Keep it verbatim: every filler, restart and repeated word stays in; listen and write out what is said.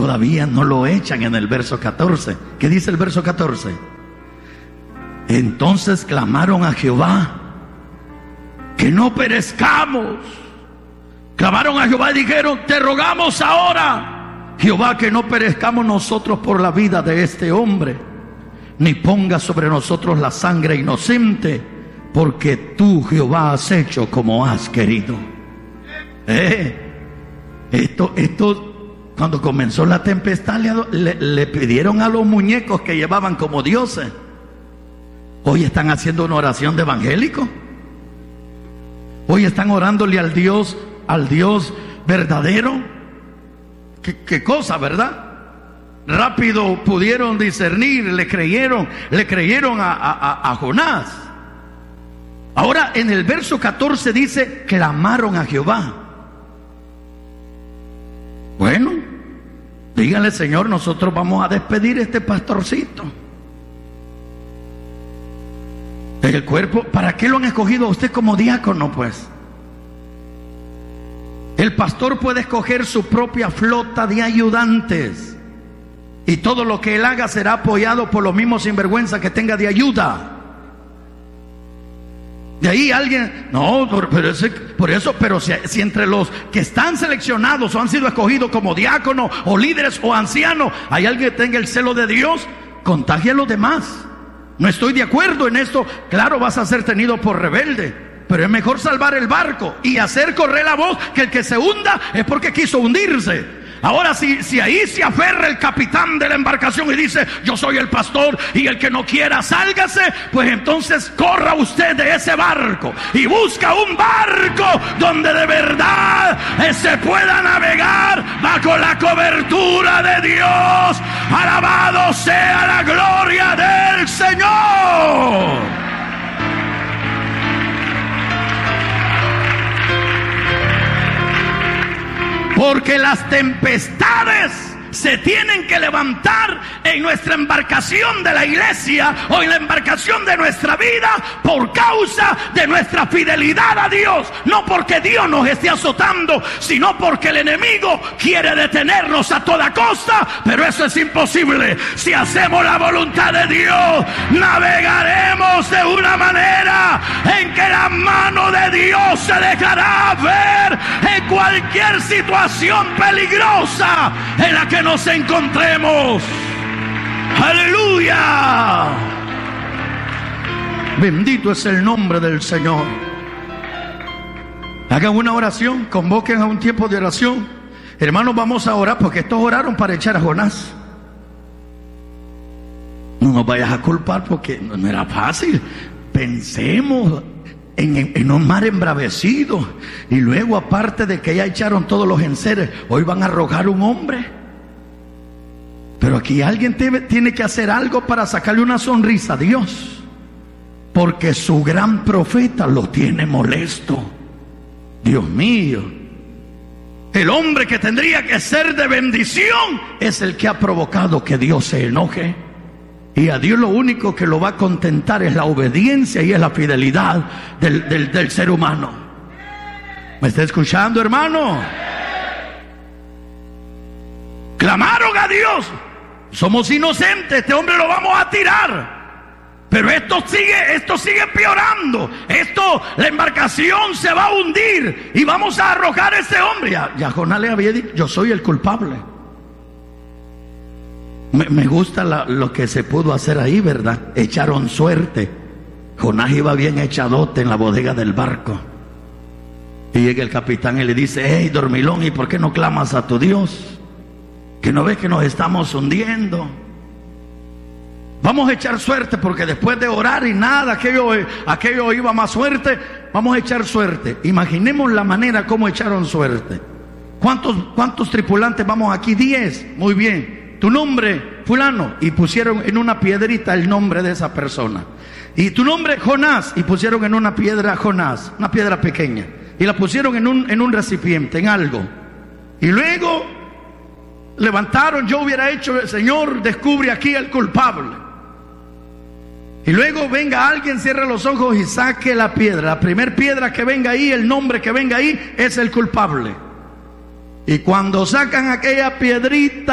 todavía no lo echan en el verso catorce. ¿Qué dice el verso catorce? Entonces clamaron a Jehová que no perezcamos. Clamaron a Jehová y dijeron: te rogamos ahora, Jehová, que no perezcamos nosotros por la vida de este hombre, ni ponga sobre nosotros la sangre inocente, porque tú, Jehová, has hecho como has querido. Eh, esto, esto, cuando comenzó la tempestad, le, le, le pidieron a los muñecos que llevaban como dioses. Hoy están haciendo una oración de evangélico. Hoy están orándole al Dios, al Dios verdadero. ¿Qué, qué cosa, verdad? Rápido pudieron discernir, le creyeron, le creyeron a, a, a Jonás. Ahora en el verso catorce dice: clamaron a Jehová. Bueno, díganle: Señor, nosotros vamos a despedir a este pastorcito. El cuerpo, ¿para qué lo han escogido a usted como diácono? Pues el pastor puede escoger su propia flota de ayudantes, y todo lo que él haga será apoyado por los mismos sinvergüenza que tenga de ayuda. De ahí alguien, no, pero ese, por eso, pero si, si entre los que están seleccionados o han sido escogidos como diáconos o líderes o ancianos, hay alguien que tenga el celo de Dios, contagie a los demás. No estoy de acuerdo en esto. Claro, vas a ser tenido por rebelde, pero es mejor salvar el barco y hacer correr la voz, que el que se hunda es porque quiso hundirse. Ahora, si, si ahí se aferra el capitán de la embarcación y dice: yo soy el pastor, y el que no quiera sálgase, pues entonces corra usted de ese barco y busca un barco donde de verdad se pueda navegar bajo la cobertura de Dios. Alabado sea la gloria del Señor. Porque las tempestades se tienen que levantar en nuestra embarcación de la iglesia o en la embarcación de nuestra vida por causa de nuestra fidelidad a Dios. No porque Dios nos esté azotando, sino porque el enemigo quiere detenernos a toda costa. Pero eso es imposible. Si hacemos la voluntad de Dios, navegaremos de una manera en que la mano de Dios se dejará ver en cualquier situación peligrosa en la que nos encontremos. Aleluya. Bendito es el nombre del Señor. Hagan una oración, convoquen a un tiempo de oración. Hermanos, vamos a orar, porque estos oraron para echar a Jonás. No nos vayas a culpar, porque no era fácil. Pensemos En, en, en un mar embravecido, y luego, aparte de que ya echaron todos los enseres, hoy van a arrojar un hombre. Pero aquí alguien tiene, tiene que hacer algo para sacarle una sonrisa a Dios, porque su gran profeta lo tiene molesto. Dios mío, el hombre que tendría que ser de bendición es el que ha provocado que Dios se enoje. Y a Dios lo único que lo va a contentar es la obediencia y es la fidelidad del, del, del ser humano. ¿Me está escuchando, hermano? Clamaron a Dios: somos inocentes, este hombre lo vamos a tirar. Pero esto sigue, esto sigue empeorando. Esto, la embarcación se va a hundir y vamos a arrojar a ese hombre. Ya, ya Jonás le había dicho: yo soy el culpable. Me, me gusta la, lo que se pudo hacer ahí, ¿verdad? Echaron suerte. Jonás iba bien echadote en la bodega del barco. Y llega el capitán y le dice: hey, dormilón, ¿y por qué no clamas a tu Dios? ¿Que no ves que nos estamos hundiendo? Vamos a echar suerte, porque después de orar y nada, aquello, aquello iba más suerte. Vamos a echar suerte. Imaginemos la manera como echaron suerte. ¿Cuántos, cuántos tripulantes vamos aquí? Diez. Muy bien. Tu nombre, fulano, y pusieron en una piedrita el nombre de esa persona. Y tu nombre, Jonás, y pusieron en una piedra Jonás, una piedra pequeña, y la pusieron en un, en un recipiente, en algo. Y luego levantaron: yo hubiera hecho, el Señor descubre aquí el culpable. Y luego venga alguien, cierre los ojos y saque la piedra. La primera piedra que venga ahí, el nombre que venga ahí, es el culpable. Y cuando sacan aquella piedrita,